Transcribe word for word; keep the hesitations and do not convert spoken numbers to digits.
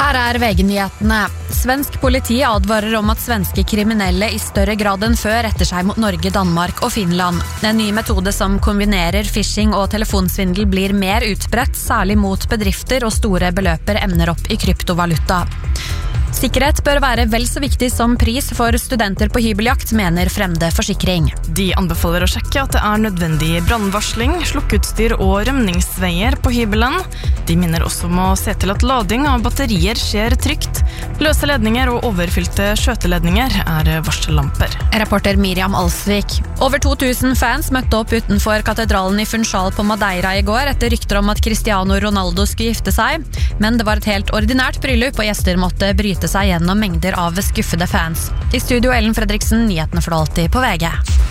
Her er V G-nyhetene. Svensk politi advarer om at svenske kriminelle i større grad enn før retter seg mot Norge, Danmark og Finland. En ny metode som kombinerer phishing og telefonsvindel blir mer utbredt, særlig mot bedrifter og store beløper ender opp i kryptovaluta. Sikkerhet bør være vel så viktig som pris for studenter på hybeljakt, mener Fremde Forsikring. De anbefaler å sjekke at det er nødvendig brannvarsling, slukkeutstyr og rømningsveier på hybelen. De minner også om å se til at lading av batterier skjer trygt. Løse ledninger og overfylte skjøteledninger er varsellamper. Reporter Miriam Alsvik. Over to tusen fans møtte opp utenfor katedralen i Funchal på Madeira i går etter rykter om at Cristiano Ronaldo skulle gifte seg. Men det var et helt ordinært bryllup, og gjester måtte bryte seg gjennom mengder av skuffede fans. I studio Ellen Fredriksen, nyhetene for alltid på V G.